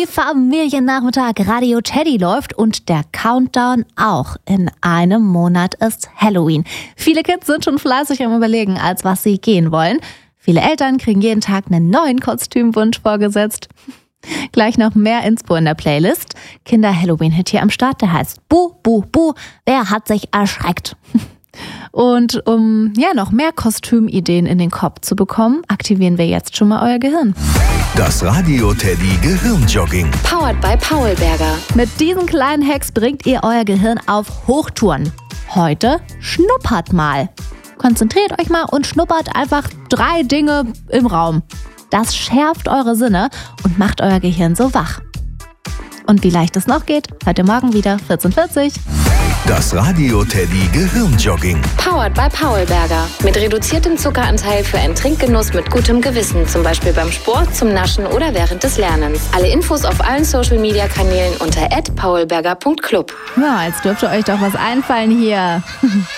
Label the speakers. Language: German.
Speaker 1: Familiennachmittag, Radio Teddy läuft und der Countdown auch. In einem Monat ist Halloween. Viele Kids sind schon fleißig am Überlegen, als was sie gehen wollen. Viele Eltern kriegen jeden Tag einen neuen Kostümwunsch vorgesetzt. Gleich noch mehr Inspo in der Playlist. Kinder-Halloween-Hit hier am Start, der heißt Buh, Buh, Buh, wer hat sich erschreckt? Und um noch mehr Kostümideen in den Kopf zu bekommen, aktivieren wir jetzt schon mal euer Gehirn.
Speaker 2: Das Radio Teddy Gehirnjogging.
Speaker 3: Powered by Paulberger.
Speaker 1: Mit diesen kleinen Hacks bringt ihr euer Gehirn auf Hochtouren. Heute schnuppert mal. Konzentriert euch mal und schnuppert einfach 3 Dinge im Raum. Das schärft eure Sinne und macht euer Gehirn so wach. Und wie leicht es noch geht, hört ihr morgen wieder 14:40.
Speaker 2: Das Radio Teddy Gehirnjogging.
Speaker 3: Powered by Paulberger. Mit reduziertem Zuckeranteil für einen Trinkgenuss mit gutem Gewissen. Zum Beispiel beim Sport, zum Naschen oder während des Lernens. Alle Infos auf allen Social-Media-Kanälen unter @paulberger.club.
Speaker 1: Ja, jetzt dürfte euch doch was einfallen hier.